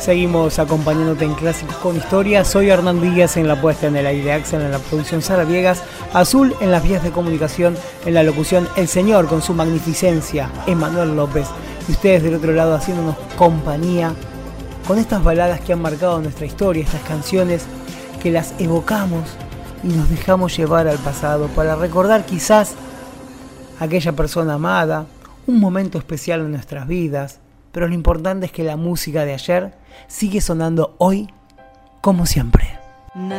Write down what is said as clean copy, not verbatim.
Seguimos acompañándote en Clásicos con Historia. Soy Hernán Díaz en la puesta en el aire, Axel en la producción, Sara Viegas, Azul en las vías de comunicación, en la locución El Señor con su magnificencia, Emanuel López. Y ustedes del otro lado haciéndonos compañía con estas baladas que han marcado nuestra historia, estas canciones que las evocamos y nos dejamos llevar al pasado para recordar quizás aquella persona amada, un momento especial en nuestras vidas. Pero lo importante es que la música de ayer sigue sonando hoy como siempre.